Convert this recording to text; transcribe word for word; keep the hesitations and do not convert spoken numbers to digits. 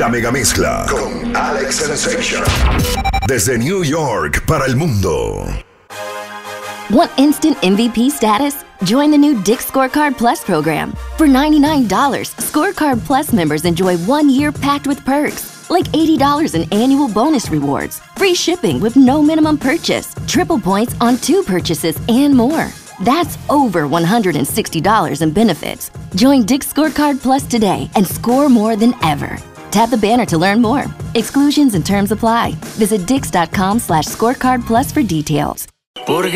La Megamezcla con Alex Sensation. Desde New York para el mundo. Want instant M V P status? Join the new Dick's Scorecard Plus program. For ninety-nine dollars, Scorecard Plus members enjoy one year packed with perks, like eighty dollars in annual bonus rewards, free shipping with no minimum purchase, triple points on two purchases, and more. That's over one hundred sixty dollars in benefits. Join Dick's Scorecard Plus today and score more than ever. Tap the banner to learn more. Exclusions and terms apply. Visit dix dot com slash scorecard plus for details.